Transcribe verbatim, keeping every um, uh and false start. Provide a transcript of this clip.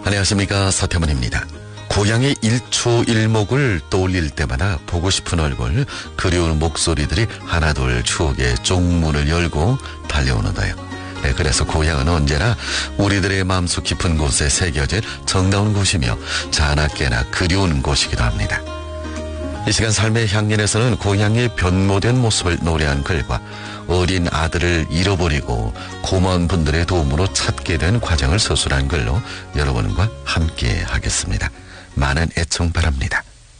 안녕하십니까, 서태문입니다. 고향의 일초일목을 떠올릴 때마다 보고 싶은 얼굴, 그리운 목소리들이 하나둘 추억의 쪽문을 열고 달려오는데요. 네, 그래서 고향은 언제나 우리들의 마음속 깊은 곳에 새겨질 정다운 곳이며 자나깨나 그리운 곳이기도 합니다. 이 시간 삶의 향연에서는 고향의 변모된 모습을 노래한 글과 어린 아들을 잃어버리고 고마운 분들의 도움으로 찾게 된 과정을 서술한 글로 여러분과 함께 하겠습니다. 많은 애청 바랍니다.